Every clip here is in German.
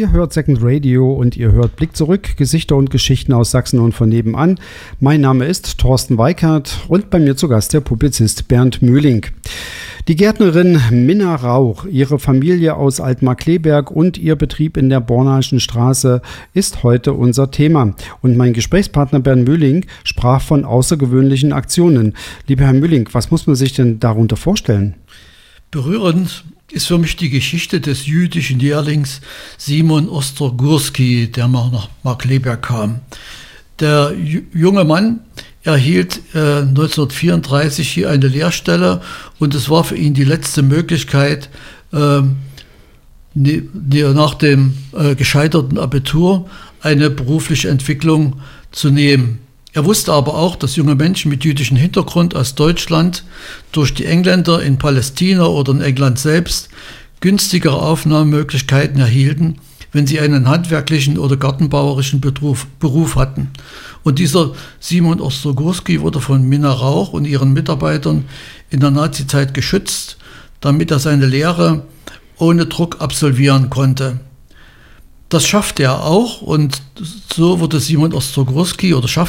Ihr hört Second Radio und ihr hört Blick zurück, Gesichter und Geschichten aus Sachsen und von nebenan. Mein Name ist Thorsten Weikert und bei mir zu Gast der Publizist Bernd Mühling. Die Gärtnerin Minna Rauch, ihre Familie aus Altmark-Kleeberg und ihr Betrieb in der Bornheißen Straße ist heute unser Thema. Und mein Gesprächspartner Bernd Mühling sprach von außergewöhnlichen Aktionen. Lieber Herr Mühling, was muss man sich denn darunter vorstellen? Berührend ist für mich die Geschichte des jüdischen Lehrlings Simon Ostrogurski, der mal nach Markkleeberg kam. Der junge Mann erhielt 1934 hier eine Lehrstelle und es war für ihn die letzte Möglichkeit, nach dem gescheiterten Abitur eine berufliche Entwicklung zu nehmen. Er wusste aber auch, dass junge Menschen mit jüdischem Hintergrund aus Deutschland durch die Engländer in Palästina oder in England selbst günstigere Aufnahmemöglichkeiten erhielten, wenn sie einen handwerklichen oder gartenbauerischen Beruf hatten. Und dieser Simon Ostrogurski wurde von Minna Rauch und ihren Mitarbeitern in der Nazizeit geschützt, damit er seine Lehre ohne Druck absolvieren konnte. Das schaffte er auch und so schaffte Simon Ostrogurski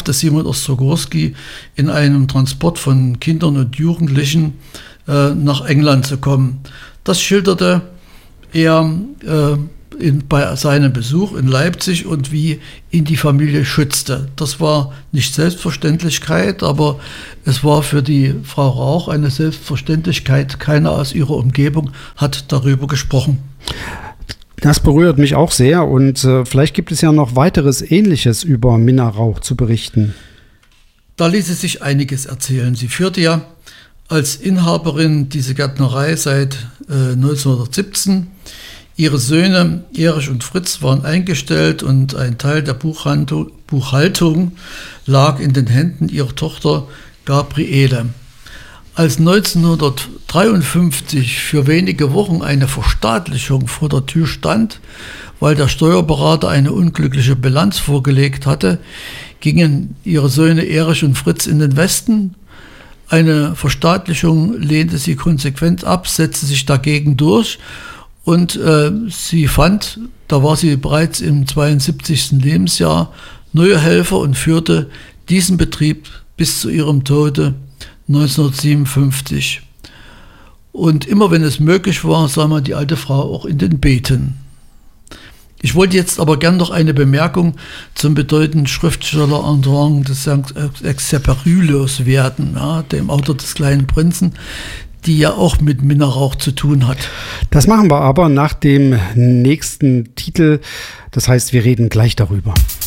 in einem Transport von Kindern und Jugendlichen nach England zu kommen. Das schilderte er bei seinem Besuch in Leipzig und wie ihn die Familie schützte. Das war nicht Selbstverständlichkeit, aber es war für die Frau Rauch eine Selbstverständlichkeit. Keiner aus ihrer Umgebung hat darüber gesprochen. Das berührt mich auch sehr und vielleicht gibt es ja noch weiteres Ähnliches über Minna Rauch zu berichten. Da ließe sich einiges erzählen. Sie führte ja als Inhaberin diese Gärtnerei seit 1917. Ihre Söhne Erich und Fritz waren eingestellt und ein Teil der Buchhaltung lag in den Händen ihrer Tochter Gabriele. Als 1953 für wenige Wochen eine Verstaatlichung vor der Tür stand, weil der Steuerberater eine unglückliche Bilanz vorgelegt hatte, gingen ihre Söhne Erich und Fritz in den Westen. Eine Verstaatlichung lehnte sie konsequent ab, setzte sich dagegen durch und sie fand, da war sie bereits im 72. Lebensjahr, neue Helfer und führte diesen Betrieb bis zu ihrem Tode 1957. Und immer wenn es möglich war, sah man die alte Frau auch in den Beeten. Ich wollte jetzt aber gern noch eine Bemerkung zum bedeutenden Schriftsteller Antoine de Saint-Exupéry loswerden, ja, dem Autor des Kleinen Prinzen, die ja auch mit Minna Rauch zu tun hat. Das machen wir aber nach dem nächsten Titel. Das heißt, wir reden gleich darüber.